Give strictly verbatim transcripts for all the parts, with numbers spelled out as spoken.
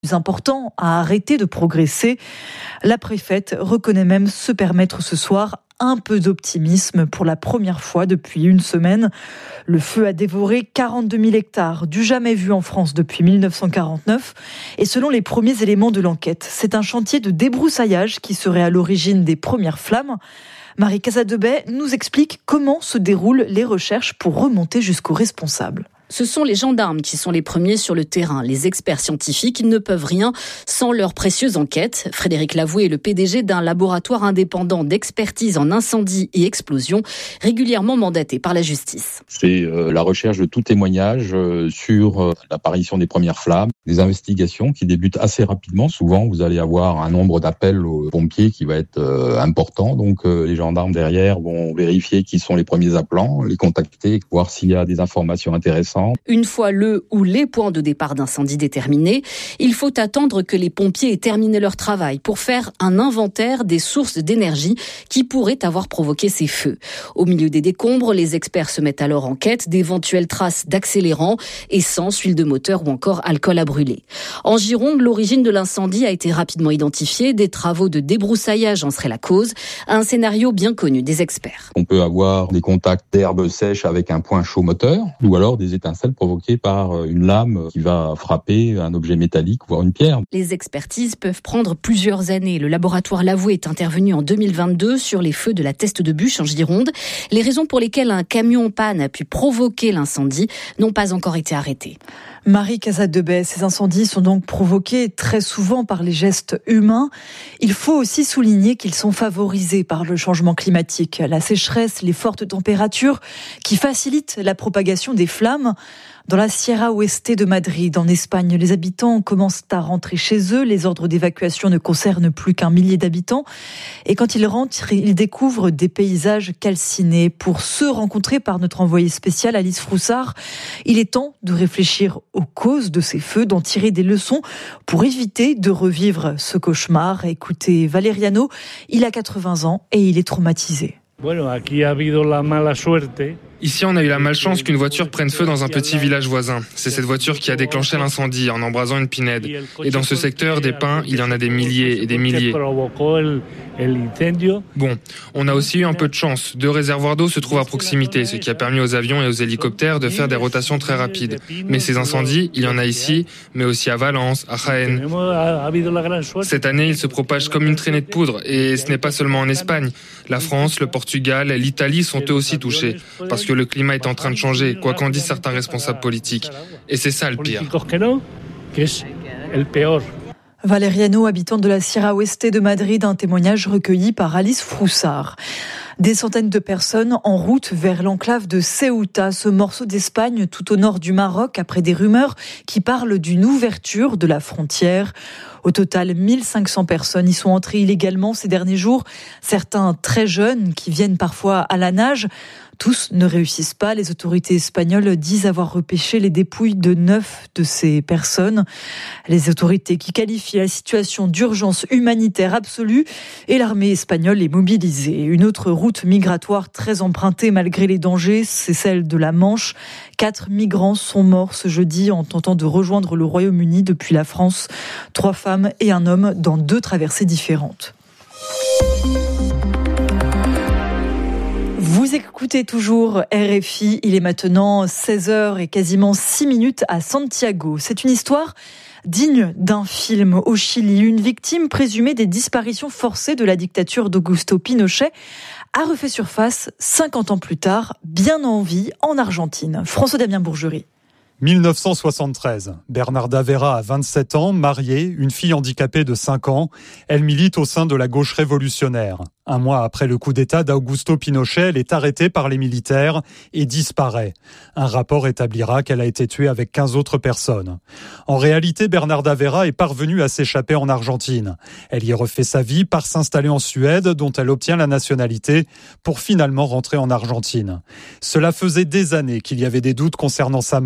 plus important à arrêter de progresser. La préfète reconnaît même se permettre ce soir un peu d'optimisme pour la première fois depuis une semaine. Le feu a dévoré quarante-deux mille hectares, du jamais vu en France depuis mille neuf cent quarante-neuf. Et selon les premiers éléments de l'enquête, c'est un chantier de débroussaillage qui serait à l'origine des premières flammes. Marie Casadebay nous explique comment se déroulent les recherches pour remonter jusqu'aux responsables. Ce sont les gendarmes qui sont les premiers sur le terrain. Les experts scientifiques ne peuvent rien sans leur précieuse enquête. Frédéric Lavoué est le P D G d'un laboratoire indépendant d'expertise en incendie et explosion, régulièrement mandaté par la justice. C'est euh, la recherche de tout témoignage euh, sur euh, l'apparition des premières flammes, des investigations qui débutent assez rapidement. Souvent, vous allez avoir un nombre d'appels aux pompiers qui va être euh, important. Donc, euh, les gendarmes derrière vont vérifier qui sont les premiers appelants, les contacter, voir s'il y a des informations intéressantes. Une fois le ou les points de départ d'incendie déterminés, il faut attendre que les pompiers aient terminé leur travail pour faire un inventaire des sources d'énergie qui pourraient avoir provoqué ces feux. Au milieu des décombres, les experts se mettent alors en quête d'éventuelles traces d'accélérants, essence, huile de moteur ou encore alcool à brûler. En Gironde, l'origine de l'incendie a été rapidement identifiée. Des travaux de débroussaillage en seraient la cause. Un scénario bien connu des experts. On peut avoir des contacts d'herbes sèches avec un point chaud moteur ou alors des étincelles provoquée par une lame qui va frapper un objet métallique, voire une pierre. Les expertises peuvent prendre plusieurs années. Le laboratoire Lavoué est intervenu en deux mille vingt-deux sur les feux de la Teste de Buch en Gironde. Les raisons pour lesquelles un camion en panne a pu provoquer l'incendie n'ont pas encore été arrêtées. Marie Casadebay, ces incendies sont donc provoqués très souvent par les gestes humains. Il faut aussi souligner qu'ils sont favorisés par le changement climatique, la sécheresse, les fortes températures qui facilitent la propagation des flammes. Dans la Sierra Oeste de Madrid, en Espagne, les habitants commencent à rentrer chez eux. Les ordres d'évacuation ne concernent plus qu'un millier d'habitants. Et quand ils rentrent, ils découvrent des paysages calcinés. Pour se rencontrer par notre envoyée spéciale Alice Froussard, il est temps de réfléchir aux causes de ces feux, d'en tirer des leçons pour éviter de revivre ce cauchemar. Écoutez Valeriano, il a quatre-vingts ans et il est traumatisé. Bueno, aquí ha habido la mala suerte. Ici, on a eu la malchance qu'une voiture prenne feu dans un petit village voisin. C'est cette voiture qui a déclenché l'incendie en embrasant une pinède. Et dans ce secteur des pins, il y en a des milliers et des milliers. Bon, on a aussi eu un peu de chance. Deux réservoirs d'eau se trouvent à proximité, ce qui a permis aux avions et aux hélicoptères de faire des rotations très rapides. Mais ces incendies, il y en a ici, mais aussi à Valence, à Jaén. Cette année, ils se propagent comme une traînée de poudre. Et ce n'est pas seulement en Espagne. La France, le Portugal, l'Italie sont eux aussi touchés. Parce que le climat est en train de changer, quoi qu'en disent certains responsables politiques. Et c'est ça le pire. Valeriano, habitant de la Sierra Oeste de Madrid, un témoignage recueilli par Alice Froussard. Des centaines de personnes en route vers l'enclave de Ceuta, ce morceau d'Espagne tout au nord du Maroc, après des rumeurs qui parlent d'une ouverture de la frontière. Au total, mille cinq cents personnes y sont entrées illégalement ces derniers jours. Certains très jeunes qui viennent parfois à la nage. Tous ne réussissent pas. Les autorités espagnoles disent avoir repêché les dépouilles de neuf de ces personnes. Les autorités qui qualifient la situation d'urgence humanitaire absolue et l'armée espagnole est mobilisée. Une autre route migratoire très empruntée malgré les dangers, c'est celle de la Manche. Quatre migrants sont morts ce jeudi en tentant de rejoindre le Royaume-Uni depuis la France. Trois femmes et un homme dans deux traversées différentes. Vous écoutez toujours R F I, il est maintenant seize heures et quasiment six minutes à Santiago. C'est une histoire digne d'un film. Au Chili, une victime présumée des disparitions forcées de la dictature d'Augusto Pinochet a refait surface cinquante ans plus tard, bien en vie, en Argentine. François-Damien Bourgerie. mille neuf cent soixante-treize. Bernarda Vera a vingt-sept ans, mariée, une fille handicapée de cinq ans. Elle milite au sein de la gauche révolutionnaire. Un mois après le coup d'État d'Augusto Pinochet, elle est arrêtée par les militaires et disparaît. Un rapport établira qu'elle a été tuée avec quinze autres personnes. En réalité, Bernarda Vera est parvenue à s'échapper en Argentine. Elle y refait sa vie, part s'installer en Suède, dont elle obtient la nationalité, pour finalement rentrer en Argentine. Cela faisait des années qu'il y avait des doutes concernant sa mort.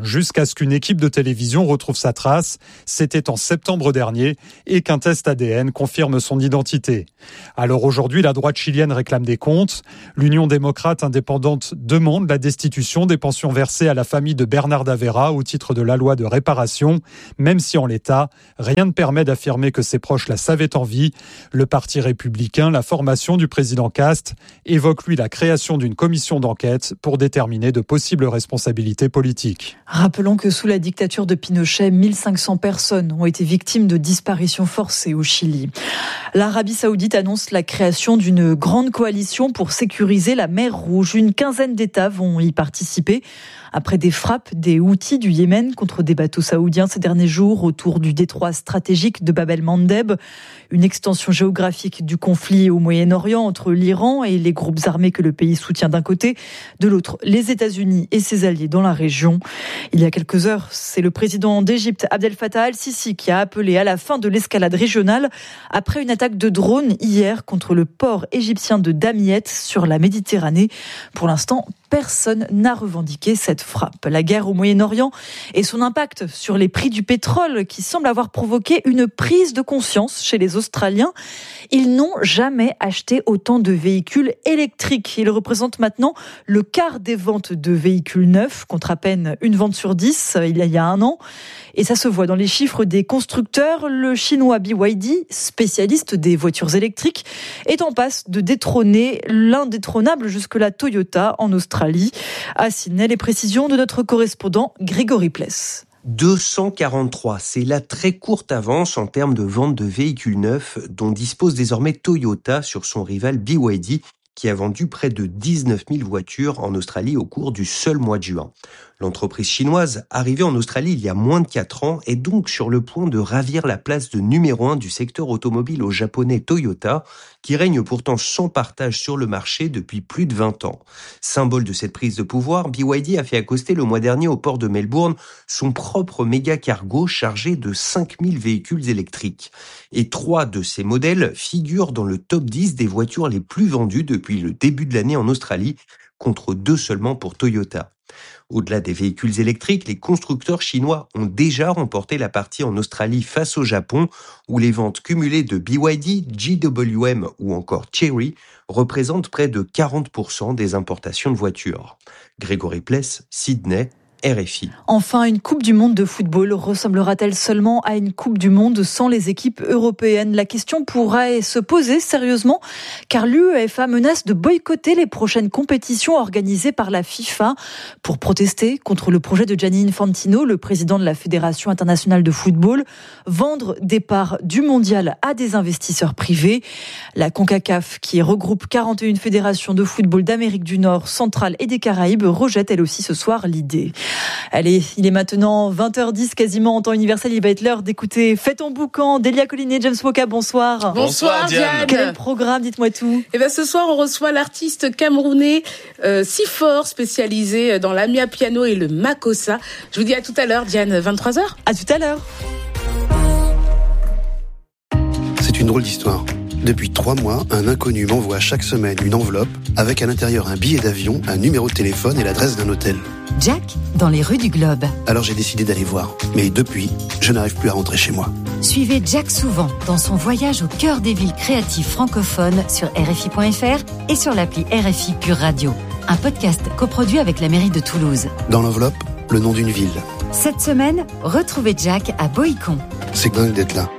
jusqu'à ce qu'une équipe de télévision retrouve sa trace. C'était en septembre dernier et qu'un test A D N confirme son identité. Alors aujourd'hui, la droite chilienne réclame des comptes. L'Union démocrate indépendante demande la destitution des pensions versées à la famille de Bernarda Vera au titre de la loi de réparation, même si en l'état, rien ne permet d'affirmer que ses proches la savaient en vie. Le Parti républicain, la formation du président Cast, évoque lui la création d'une commission d'enquête pour déterminer de possibles responsabilités politiques. Rappelons que sous la dictature de Pinochet, mille cinq cents personnes ont été victimes de disparitions forcées au Chili. L'Arabie saoudite annonce la création d'une grande coalition pour sécuriser la mer Rouge. Une quinzaine d'États vont y participer. Après des frappes des Houthis du Yémen contre des bateaux saoudiens ces derniers jours autour du détroit stratégique de Bab el-Mandeb, une extension géographique du conflit au Moyen-Orient entre l'Iran et les groupes armés que le pays soutient d'un côté, de l'autre les États-Unis et ses alliés dans la région. Il y a quelques heures, c'est le président d'Égypte Abdel Fattah al-Sisi qui a appelé à la fin de l'escalade régionale après une attaque de drone hier contre le port égyptien de Damiette sur la Méditerranée. Pour l'instant, personne n'a revendiqué cette frappe. La guerre au Moyen-Orient et son impact sur les prix du pétrole qui semble avoir provoqué une prise de conscience chez les Australiens. Ils n'ont jamais acheté autant de véhicules électriques. Ils représentent maintenant le quart des ventes de véhicules neufs, contre à peine une vente sur dix il y a un an. Et ça se voit dans les chiffres des constructeurs. Le chinois B Y D, spécialiste des voitures électriques, est en passe de détrôner l'indétrônable jusque-là Toyota en Australie. À Sydney, les précisions de notre correspondant Grégory Pless. deux cent quarante-trois, c'est la très courte avance en termes de vente de véhicules neufs dont dispose désormais Toyota sur son rival B Y D, qui a vendu près de dix-neuf mille voitures en Australie au cours du seul mois de juin. L'entreprise chinoise, arrivée en Australie il y a moins de quatre ans, est donc sur le point de ravir la place de numéro un du secteur automobile au japonais Toyota, qui règne pourtant sans partage sur le marché depuis plus de vingt ans. Symbole de cette prise de pouvoir, B Y D a fait accoster le mois dernier au port de Melbourne son propre méga cargo chargé de cinq mille véhicules électriques. Et trois de ces modèles figurent dans le top dix des voitures les plus vendues depuis le début de l'année en Australie, contre deux seulement pour Toyota. Au-delà des véhicules électriques, les constructeurs chinois ont déjà remporté la partie en Australie face au Japon, où les ventes cumulées de B Y D, G W M ou encore Chery représentent près de quarante pour cent des importations de voitures. Grégory Pless, Sydney, R F I. Enfin, une Coupe du Monde de football ressemblera-t-elle seulement à une Coupe du Monde sans les équipes européennes ? La question pourrait se poser sérieusement, car l'UEFA menace de boycotter les prochaines compétitions organisées par la FIFA pour protester contre le projet de Gianni Infantino, le président de la Fédération internationale de football, vendre des parts du mondial à des investisseurs privés. La CONCACAF, qui regroupe quarante et une fédérations de football d'Amérique du Nord, centrale et des Caraïbes, rejette elle aussi ce soir l'idée. Allez, il est maintenant vingt heures dix, quasiment en temps universel. Il va être l'heure d'écouter Fais ton boucan. Delia Collinet, James Woka, bonsoir. Bonsoir Diane. Quel est le programme ? Dites-moi tout. Eh ben, ce soir, on reçoit l'artiste camerounais euh, Sifor, spécialisé dans l'amia piano et le makossa. Je vous dis à tout à l'heure, Diane, vingt-trois heures. À tout à l'heure. C'est une drôle d'histoire. Depuis trois mois, un inconnu m'envoie chaque semaine une enveloppe avec à l'intérieur un billet d'avion, un numéro de téléphone et l'adresse d'un hôtel. Jack, dans les rues du Globe. Alors j'ai décidé d'aller voir. Mais depuis, je n'arrive plus à rentrer chez moi. Suivez Jack souvent dans son voyage au cœur des villes créatives francophones sur R F I point F R et sur l'appli R F I Pure Radio. Un podcast coproduit avec la mairie de Toulouse. Dans l'enveloppe, le nom d'une ville. Cette semaine, retrouvez Jack à Boïcon. C'est dingue d'être là.